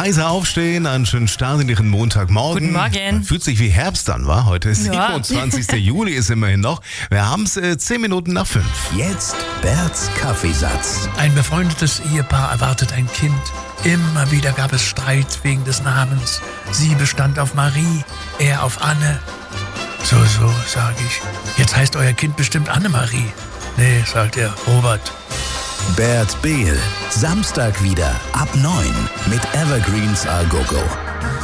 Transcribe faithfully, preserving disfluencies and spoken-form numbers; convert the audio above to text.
Heiser aufstehen, einen schönen Start in Ihren Montagmorgen. Guten Morgen. Man fühlt sich wie Herbst an, wa? Heute ist Ja. siebenundzwanzigster Juli, ist immerhin noch. Wir haben es äh, zehn Minuten nach fünf. Jetzt Berts Kaffeesatz. Ein befreundetes Ehepaar erwartet ein Kind. Immer wieder gab es Streit wegen des Namens. Sie bestand auf Marie, er auf Anne. So, so, sag ich. Jetzt heißt euer Kind bestimmt Annemarie. Nee, sagt er, Robert. Bert Behl. Samstag wieder ab neun mit Evergreens A Go Go.